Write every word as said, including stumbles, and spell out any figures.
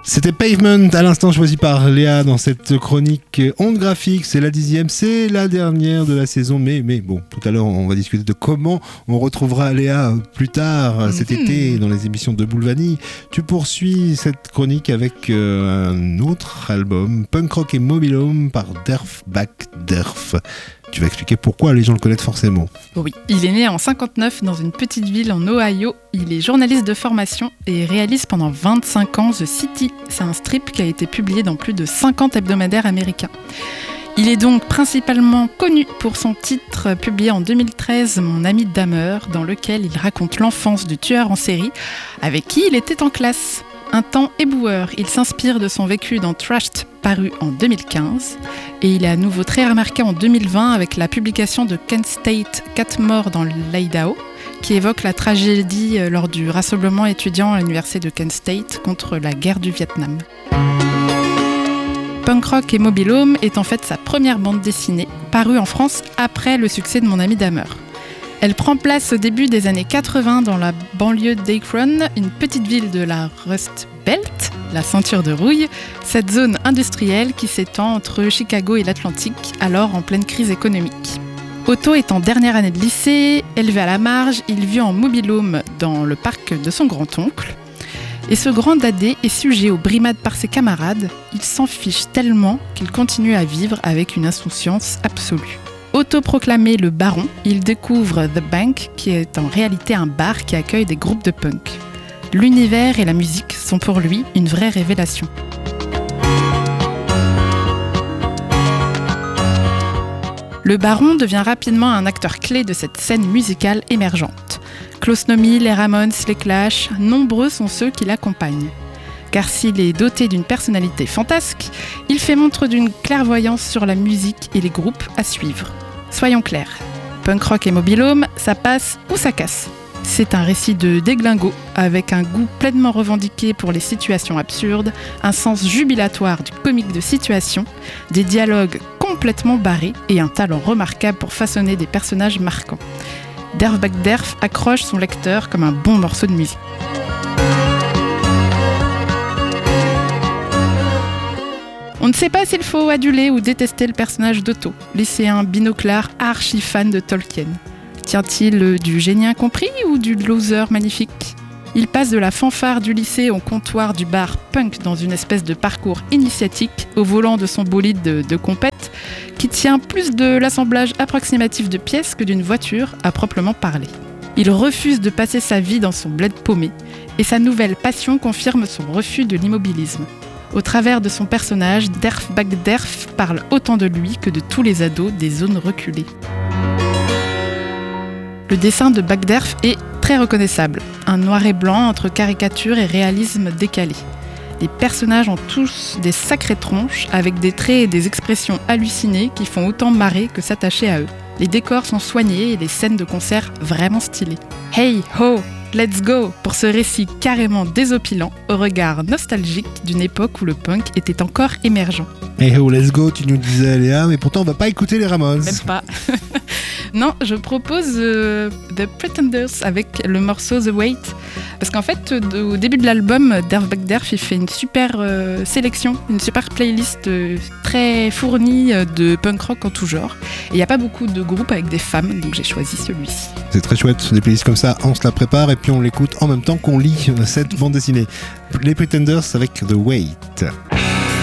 C'était Pavement, à l'instant choisi par Léa dans cette chronique Onde Graphique. C'est la dixième, c'est la dernière de la saison. Mais, mais bon, tout à l'heure, on va discuter de comment on retrouvera Léa plus tard cet mmh. été dans les émissions de Boule Vanille. Tu poursuis cette chronique avec euh, un autre album, Punk Rock et Mobile Home par Derf Back Derf. Tu vas expliquer pourquoi les gens le connaissent forcément. Oui, il est né en cinquante-neuf dans une petite ville en Ohio. Il est journaliste de formation et réalise pendant vingt-cinq ans The City. C'est un strip qui a été publié dans plus de cinquante hebdomadaires américains. Il est donc principalement connu pour son titre publié en deux mille treize, Mon ami Dahmer, dans lequel il raconte l'enfance du tueur en série avec qui il était en classe. Un temps éboueur, il s'inspire de son vécu dans Trashed, paru en deux mille quinze, et il est à nouveau très remarqué en deux mille vingt avec la publication de Kent State, quatre morts dans l'Idaho, qui évoque la tragédie lors du rassemblement étudiant à l'université de Kent State contre la guerre du Vietnam. Punk Rock et Mobile Home est en fait sa première bande dessinée, parue en France après le succès de Mon ami Dahmer. Elle prend place au début des années quatre-vingts dans la banlieue d'Akron, une petite ville de la Rust Belt, la ceinture de rouille, cette zone industrielle qui s'étend entre Chicago et l'Atlantique, alors en pleine crise économique. Otto est en dernière année de lycée, élevé à la marge, il vit en mobile home dans le parc de son grand-oncle. Et ce grand dadé est sujet aux brimades par ses camarades, il s'en fiche tellement qu'il continue à vivre avec une insouciance absolue. Autoproclamé le baron, il découvre The Bank, qui est en réalité un bar qui accueille des groupes de punk. L'univers et la musique sont pour lui une vraie révélation. Le baron devient rapidement un acteur clé de cette scène musicale émergente. Klaus Nomi, les Ramones, les Clash, nombreux sont ceux qui l'accompagnent. Car s'il est doté d'une personnalité fantasque, il fait montre d'une clairvoyance sur la musique et les groupes à suivre. Soyons clairs, Punk Rock et Mobile Home, ça passe ou ça casse. C'est un récit de déglingo, avec un goût pleinement revendiqué pour les situations absurdes, un sens jubilatoire du comique de situation, des dialogues complètement barrés et un talent remarquable pour façonner des personnages marquants. Derf Back Derf accroche son lecteur comme un bon morceau de musique. On ne sait pas s'il faut aduler ou détester le personnage d'Otto, lycéen binoclard archi-fan de Tolkien. Tient-il du génie incompris ou du loser magnifique ? Il passe de la fanfare du lycée au comptoir du bar punk dans une espèce de parcours initiatique au volant de son bolide de, de compète qui tient plus de l'assemblage approximatif de pièces que d'une voiture à proprement parler. Il refuse de passer sa vie dans son bled paumé et sa nouvelle passion confirme son refus de l'immobilisme. Au travers de son personnage, Derf Back Derf parle autant de lui que de tous les ados des zones reculées. Le dessin de Back Derf est très reconnaissable, un noir et blanc entre caricature et réalisme décalé. Les personnages ont tous des sacrées tronches, avec des traits et des expressions hallucinées qui font autant marrer que s'attacher à eux. Les décors sont soignés et les scènes de concert vraiment stylées. Hey ho, let's go pour ce récit carrément désopilant, au regard nostalgique d'une époque où le punk était encore émergent. Hey ho, let's go, tu nous disais Léa, mais pourtant on va pas écouter les Ramones. Même pas. Non, je propose euh, The Pretenders avec le morceau The Wait. Parce qu'en fait, de, au début de l'album, Derf Back Derf, il fait une super euh, sélection, une super playlist euh, très fournie euh, de punk rock en tout genre. Et il n'y a pas beaucoup de groupes avec des femmes, donc j'ai choisi celui-ci. C'est très chouette, des playlists comme ça, on se la prépare et puis on l'écoute en même temps qu'on lit cette bande dessinée. Les Pretenders avec The Wait.